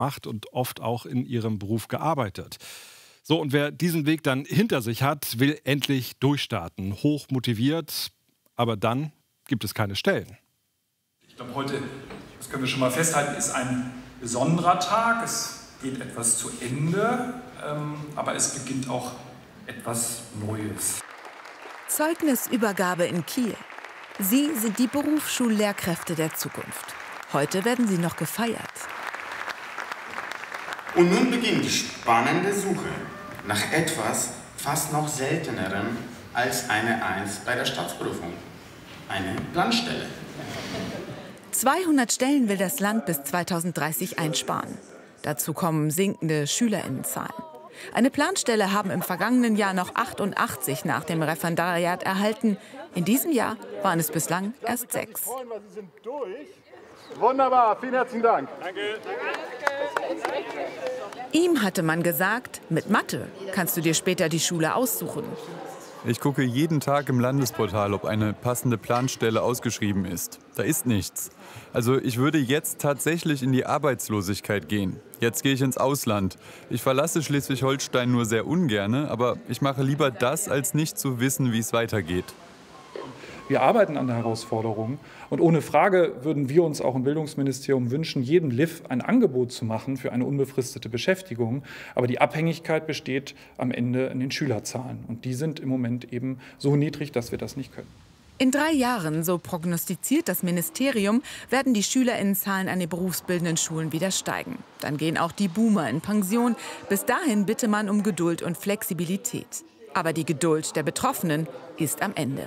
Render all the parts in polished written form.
gemacht und oft auch in ihrem Beruf gearbeitet. So, und wer diesen Weg dann hinter sich hat, will endlich durchstarten, hoch motiviert, aber dann gibt es keine Stellen. Ich glaube, heute, das können wir schon mal festhalten, ist ein besonderer Tag. Es geht etwas zu Ende, aber es beginnt auch etwas Neues. Zeugnisübergabe in Kiel. Sie sind die Berufsschullehrkräfte der Zukunft. Heute werden sie noch gefeiert. Und nun beginnt die spannende Suche nach etwas fast noch seltenerem als eine 1 bei der Staatsprüfung. Eine Planstelle. 200 Stellen will das Land bis 2030 einsparen. Dazu kommen sinkende SchülerInnenzahlen. Eine Planstelle haben im vergangenen Jahr noch 88 nach dem Referendariat erhalten. In diesem Jahr waren es bislang erst 6. Wunderbar, vielen herzlichen Dank. Danke. Ihm hatte man gesagt, mit Mathe kannst du dir später die Schule aussuchen. Ich gucke jeden Tag im Landesportal, ob eine passende Planstelle ausgeschrieben ist. Da ist nichts. Also ich würde jetzt tatsächlich in die Arbeitslosigkeit gehen. Jetzt gehe ich ins Ausland. Ich verlasse Schleswig-Holstein nur sehr ungerne, aber ich mache lieber das, als nicht zu wissen, wie es weitergeht. Wir arbeiten an der Herausforderung und ohne Frage würden wir uns auch im Bildungsministerium wünschen, jedem LIF ein Angebot zu machen für eine unbefristete Beschäftigung. Aber die Abhängigkeit besteht am Ende in den Schülerzahlen. Und die sind im Moment eben so niedrig, dass wir das nicht können. In 3 Jahren, so prognostiziert das Ministerium, werden die SchülerInnenzahlen an den berufsbildenden Schulen wieder steigen. Dann gehen auch die Boomer in Pension. Bis dahin bitte man um Geduld und Flexibilität. Aber die Geduld der Betroffenen ist am Ende.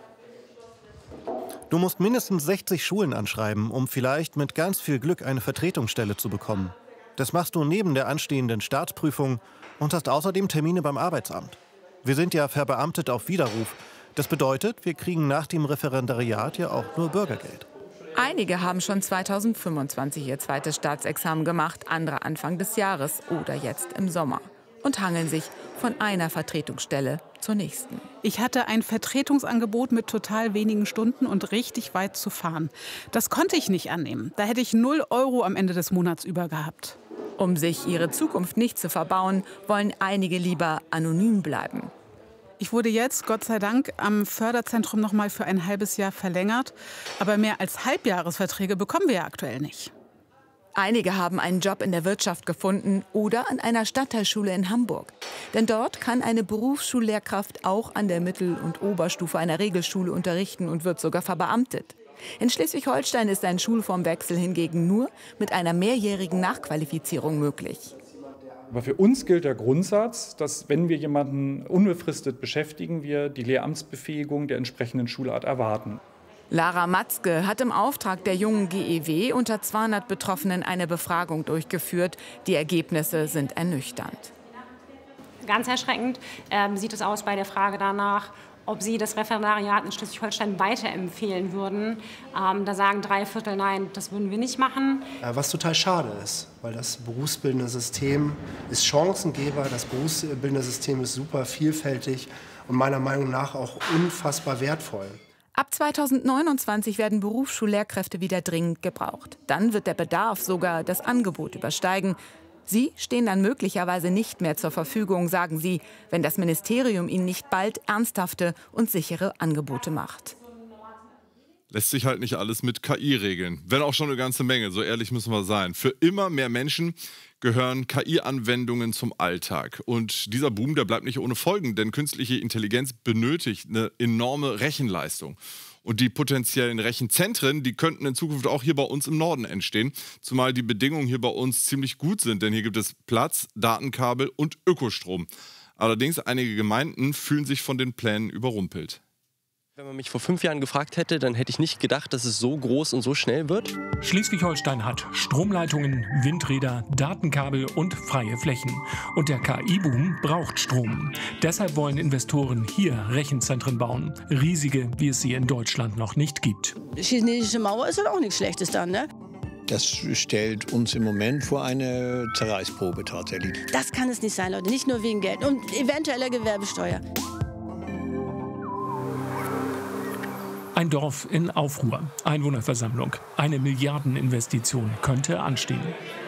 Du musst mindestens 60 Schulen anschreiben, um vielleicht mit ganz viel Glück eine Vertretungsstelle zu bekommen. Das machst du neben der anstehenden Staatsprüfung und hast außerdem Termine beim Arbeitsamt. Wir sind ja verbeamtet auf Widerruf. Das bedeutet, wir kriegen nach dem Referendariat ja auch nur Bürgergeld. Einige haben schon 2025 ihr zweites Staatsexamen gemacht, andere Anfang des Jahres oder jetzt im Sommer. Und hangeln sich von einer Vertretungsstelle zur nächsten. Ich hatte ein Vertretungsangebot mit total wenigen Stunden und richtig weit zu fahren. Das konnte ich nicht annehmen. Da hätte ich 0 € am Ende des Monats über gehabt. Um sich ihre Zukunft nicht zu verbauen, wollen einige lieber anonym bleiben. Ich wurde jetzt, Gott sei Dank, am Förderzentrum noch mal für ein halbes Jahr verlängert. Aber mehr als Halbjahresverträge bekommen wir ja aktuell nicht. Einige haben einen Job in der Wirtschaft gefunden oder an einer Stadtteilschule in Hamburg. Denn dort kann eine Berufsschullehrkraft auch an der Mittel- und Oberstufe einer Regelschule unterrichten und wird sogar verbeamtet. In Schleswig-Holstein ist ein Schulformwechsel hingegen nur mit einer mehrjährigen Nachqualifizierung möglich. Aber für uns gilt der Grundsatz, dass wenn wir jemanden unbefristet beschäftigen, wir die Lehramtsbefähigung der entsprechenden Schulart erwarten. Lara Matzke hat im Auftrag der jungen GEW unter 200 Betroffenen eine Befragung durchgeführt. Die Ergebnisse sind ernüchternd. Ganz erschreckend sieht es aus bei der Frage danach, ob Sie das Referendariat in Schleswig-Holstein weiterempfehlen würden. Da sagen 3/4 nein, das würden wir nicht machen. Was total schade ist, weil das berufsbildende System ist Chancengeber, das berufsbildende System ist super vielfältig und meiner Meinung nach auch unfassbar wertvoll. Ab 2029 werden Berufsschullehrkräfte wieder dringend gebraucht. Dann wird der Bedarf sogar das Angebot übersteigen. Sie stehen dann möglicherweise nicht mehr zur Verfügung, sagen sie, wenn das Ministerium ihnen nicht bald ernsthafte und sichere Angebote macht. Lässt sich halt nicht alles mit KI regeln. Wenn auch schon eine ganze Menge, so ehrlich müssen wir sein. Für immer mehr Menschen gehören KI-Anwendungen zum Alltag. Und dieser Boom, der bleibt nicht ohne Folgen, denn künstliche Intelligenz benötigt eine enorme Rechenleistung. Und die potenziellen Rechenzentren, die könnten in Zukunft auch hier bei uns im Norden entstehen. Zumal die Bedingungen hier bei uns ziemlich gut sind, denn hier gibt es Platz, Datenkabel und Ökostrom. Allerdings, einige Gemeinden fühlen sich von den Plänen überrumpelt. Wenn man mich vor 5 Jahren gefragt hätte, dann hätte ich nicht gedacht, dass es so groß und so schnell wird. Schleswig-Holstein hat Stromleitungen, Windräder, Datenkabel und freie Flächen. Und der KI-Boom braucht Strom. Deshalb wollen Investoren hier Rechenzentren bauen. Riesige, wie es sie in Deutschland noch nicht gibt. Die chinesische Mauer ist halt auch nichts Schlechtes dann, ne? Das stellt uns im Moment vor eine Zerreißprobe tatsächlich. Das kann es nicht sein, Leute. Nicht nur wegen Geld und eventueller Gewerbesteuer. Ein Dorf in Aufruhr, Einwohnerversammlung. Eine Milliardeninvestition könnte anstehen.